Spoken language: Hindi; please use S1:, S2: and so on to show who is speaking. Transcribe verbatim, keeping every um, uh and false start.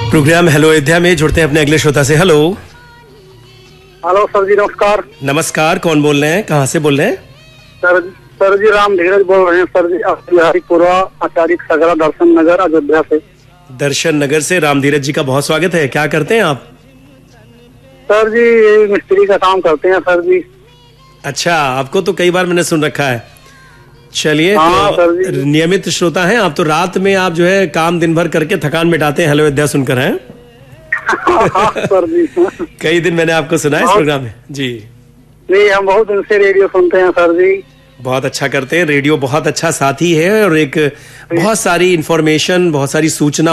S1: प्रोग्राम हेलो अयोध्या में जुड़ते हैं अपने अगले श्रोता से। हेलो
S2: हेलो सर जी, नमस्कार।
S1: नमस्कार, कौन बोल रहे हैं, कहाँ से बोल रहे हैं?
S2: सर सर जी राम धीरज बोल रहे हैं सर जी, बिहारीपुरा आचार्य सगरा दर्शन नगर अयोध्या से।
S1: दर्शन नगर से राम धीरज जी का बहुत स्वागत है। क्या करते हैं आप?
S2: सर जी मिस्त्री का काम करते हैं सर जी।
S1: अच्छा, आपको तो कई बार मैंने सुन रखा है। चलिए,
S2: हाँ,
S1: तो
S2: सर जी।
S1: नियमित श्रोता हैं आप, तो रात में आप जो है काम दिन भर करके थकान मिटाते हैं हेलो अयोध्या सुनकर, हैं?
S2: हाँ, सर जी।
S1: कई दिन मैंने आपको सुना है इस प्रोग्राम में जी।
S2: नहीं, हम बहुत दिन से रेडियो सुनते हैं सर जी।
S1: बहुत अच्छा करते हैं, रेडियो बहुत अच्छा साथी है और एक बहुत सारी इंफॉर्मेशन, बहुत सारी सूचना